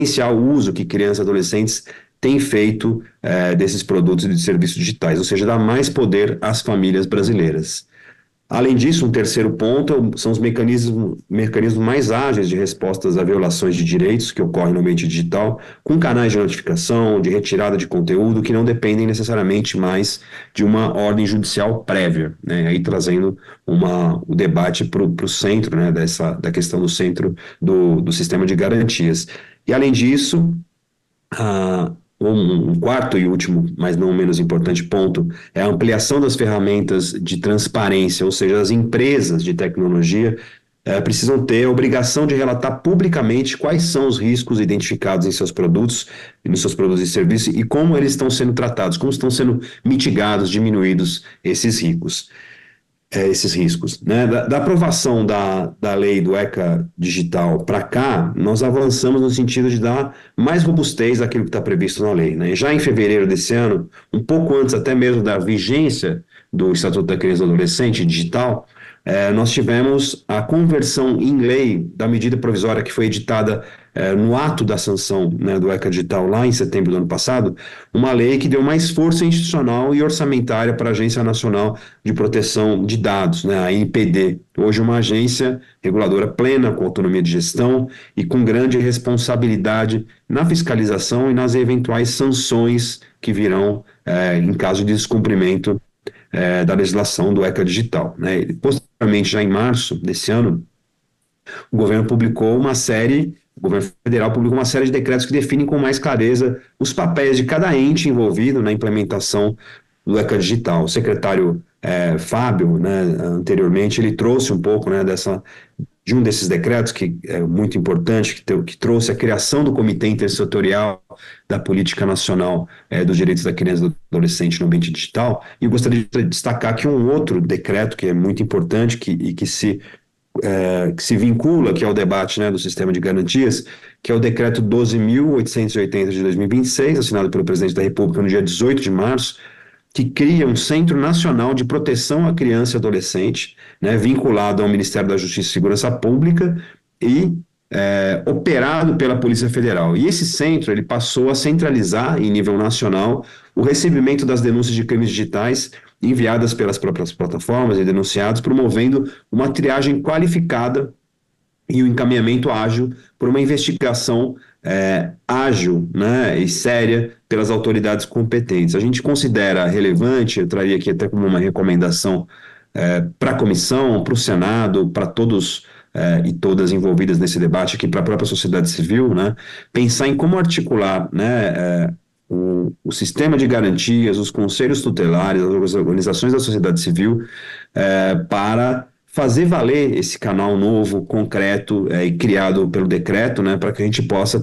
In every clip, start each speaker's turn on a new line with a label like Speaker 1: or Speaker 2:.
Speaker 1: influenciar o uso que crianças e adolescentes têm feito desses produtos e de serviços digitais, ou seja, dar mais poder às famílias brasileiras. Além disso, um terceiro ponto são os mecanismos mais ágeis de respostas a violações de direitos que ocorrem no ambiente digital, com canais de notificação, de retirada de conteúdo que não dependem necessariamente mais de uma ordem judicial prévia, né? Aí trazendo o debate para o centro, né, da questão do centro do sistema de garantias. E além disso, um quarto e último, mas não menos importante ponto, é a ampliação das ferramentas de transparência, ou seja, as empresas de tecnologia precisam ter a obrigação de relatar publicamente quais são os riscos identificados em seus produtos, nos seus produtos e serviços, e como eles estão sendo tratados, como estão sendo mitigados, diminuídos esses riscos. Né? Da aprovação da lei do ECA digital para cá, nós avançamos no sentido de dar mais robustez àquilo que está previsto na lei. Né? Já em fevereiro desse ano, um pouco antes até mesmo da vigência do Estatuto da Criança e do Adolescente digital, nós tivemos a conversão em lei da medida provisória que foi editada no ato da sanção, né, do ECA digital lá em setembro do ano passado, uma lei que deu mais força institucional e orçamentária para a Agência Nacional de Proteção de Dados, né, a ANPD. Hoje uma agência reguladora plena, com autonomia de gestão e com grande responsabilidade na fiscalização e nas eventuais sanções que virão em caso de descumprimento da legislação do ECA digital. Né. Posteriormente, já em março desse ano, o governo federal publicou uma série de decretos que definem com mais clareza os papéis de cada ente envolvido na implementação do ECA digital. O secretário Fábio, né, anteriormente, ele trouxe um pouco, né, de um desses decretos que é muito importante, que trouxe a criação do Comitê Intersetorial da Política Nacional dos Direitos da Criança e do Adolescente no Ambiente Digital. E eu gostaria de destacar que um outro decreto que é muito importante que se vincula aqui ao debate, né, do sistema de garantias, que é o decreto 12.880 de 2026, assinado pelo presidente da República no dia 18 de março, que cria um Centro Nacional de Proteção à Criança e Adolescente, né, vinculado ao Ministério da Justiça e Segurança Pública e operado pela Polícia Federal. E esse centro ele passou a centralizar, em nível nacional, o recebimento das denúncias de crimes digitais enviadas pelas próprias plataformas e denunciados, promovendo uma triagem qualificada e o encaminhamento ágil por uma investigação ágil, né, e séria pelas autoridades competentes. A gente considera relevante, eu traria aqui até como uma recomendação para a comissão, para o Senado, para todos e todas envolvidas nesse debate aqui, para a própria sociedade civil, né, pensar em como articular, né, o sistema de garantias, os conselhos tutelares, as organizações da sociedade civil, para fazer valer esse canal novo, concreto e criado pelo decreto, né, para que a gente possa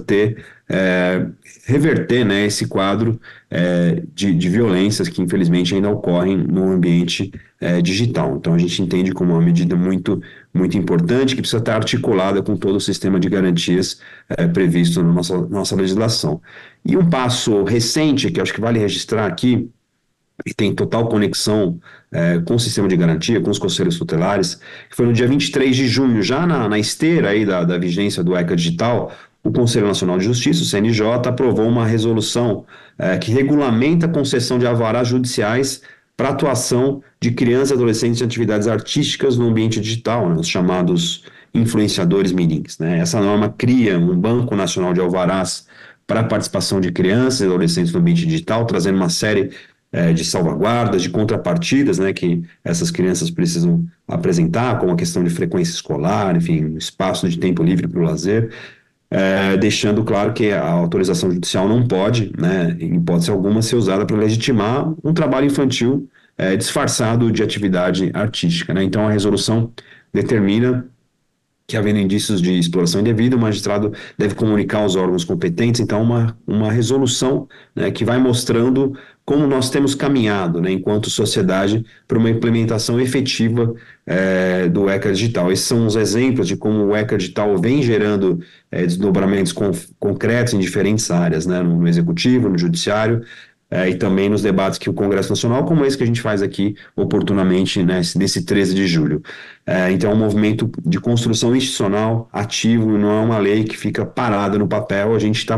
Speaker 1: reverter, né, esse quadro de violências que infelizmente ainda ocorrem no ambiente digital. Então a gente entende como uma medida muito, muito importante que precisa estar articulada com todo o sistema de garantias previsto na nossa legislação. E um passo recente, que acho que vale registrar aqui, e tem total conexão com o sistema de garantia, com os conselhos tutelares, que foi no dia 23 de junho, já na esteira aí da vigência do ECA digital, o Conselho Nacional de Justiça, o CNJ, aprovou uma resolução que regulamenta a concessão de alvarás judiciais para atuação de crianças e adolescentes em atividades artísticas no ambiente digital, né, os chamados influenciadores mirins. Né? Essa norma cria um Banco Nacional de Alvarás para a participação de crianças e adolescentes no ambiente digital, trazendo uma série de salvaguardas, de contrapartidas, né, que essas crianças precisam apresentar, como a questão de frequência escolar, enfim, espaço de tempo livre para o lazer, deixando claro que a autorização judicial não pode, né, em hipótese alguma, ser usada para legitimar um trabalho infantil disfarçado de atividade artística. Né? Então, a resolução determina que, havendo indícios de exploração indevida, o magistrado deve comunicar aos órgãos competentes. Então, uma resolução, né, que vai mostrando como nós temos caminhado, né, enquanto sociedade, para uma implementação efetiva do ECA digital. Esses são os exemplos de como o ECA digital vem gerando desdobramentos concretos em diferentes áreas, né, no executivo, no judiciário, e também nos debates que o Congresso Nacional, como esse que a gente faz aqui oportunamente, né, nesse 13 de julho. Então, é um movimento de construção institucional ativo, não é uma lei que fica parada no papel, a gente está